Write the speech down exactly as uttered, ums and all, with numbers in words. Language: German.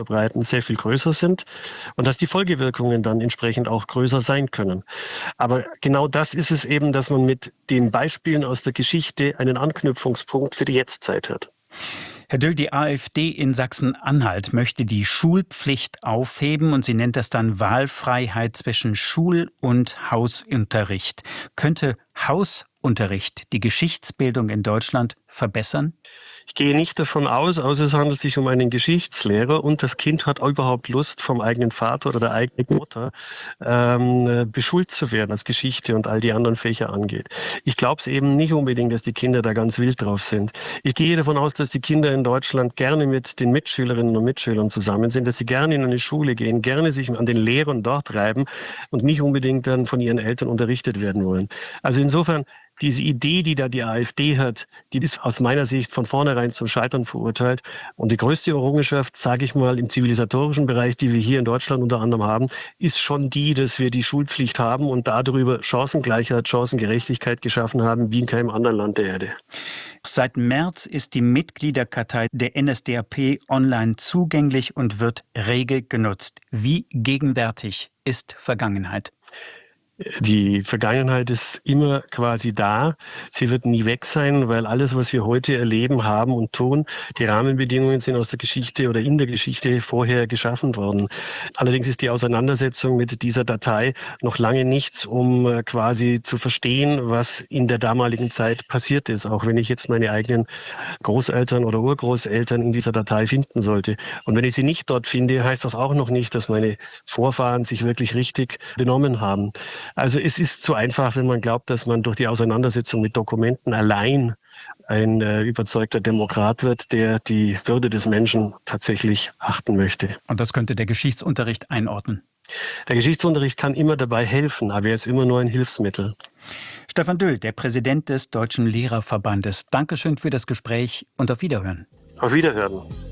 verbreiten, sehr viel größer sind und dass die Folgewirkungen dann entsprechend auch größer sein können. Aber genau das ist es eben, dass man mit den Beispielen aus der Geschichte einen Anknüpfungspunkt für die Jetztzeit hat. Herr Düll, die AfD in Sachsen-Anhalt möchte die Schulpflicht aufheben und sie nennt das dann Wahlfreiheit zwischen Schul- und Hausunterricht. Könnte Hausunterricht die Geschichtsbildung in Deutschland verbessern? Ich gehe nicht davon aus, außer es handelt sich um einen Geschichtslehrer und das Kind hat überhaupt Lust, vom eigenen Vater oder der eigenen Mutter ähm, beschult zu werden, was Geschichte und all die anderen Fächer angeht. Ich glaube es eben nicht unbedingt, dass die Kinder da ganz wild drauf sind. Ich gehe davon aus, dass die Kinder in Deutschland gerne mit den Mitschülerinnen und Mitschülern zusammen sind, dass sie gerne in eine Schule gehen, gerne sich an den Lehrern dort reiben und nicht unbedingt dann von ihren Eltern unterrichtet werden wollen. Also insofern, diese Idee, die da die AfD hat, die ist aus meiner Sicht von vornherein zum Scheitern verurteilt. Und die größte Errungenschaft, sage ich mal, im zivilisatorischen Bereich, die wir hier in Deutschland unter anderem haben, ist schon die, dass wir die Schulpflicht haben und darüber Chancengleichheit, Chancengerechtigkeit geschaffen haben, wie in keinem anderen Land der Erde. Seit März ist die Mitgliederkartei der N S D A P online zugänglich und wird rege genutzt. Wie gegenwärtig ist Vergangenheit? Die Vergangenheit ist immer quasi da. Sie wird nie weg sein, weil alles, was wir heute erleben, haben und tun, die Rahmenbedingungen sind aus der Geschichte oder in der Geschichte vorher geschaffen worden. Allerdings ist die Auseinandersetzung mit dieser Datei noch lange nichts, um quasi zu verstehen, was in der damaligen Zeit passiert ist, auch wenn ich jetzt meine eigenen Großeltern oder Urgroßeltern in dieser Datei finden sollte. Und wenn ich sie nicht dort finde, heißt das auch noch nicht, dass meine Vorfahren sich wirklich richtig benommen haben. Also es ist zu einfach, wenn man glaubt, dass man durch die Auseinandersetzung mit Dokumenten allein ein äh, überzeugter Demokrat wird, der die Würde des Menschen tatsächlich achten möchte. Und das könnte der Geschichtsunterricht einordnen? Der Geschichtsunterricht kann immer dabei helfen, aber er ist immer nur ein Hilfsmittel. Stefan Düll, der Präsident des Deutschen Lehrerverbandes. Dankeschön für das Gespräch und auf Wiederhören. Auf Wiederhören.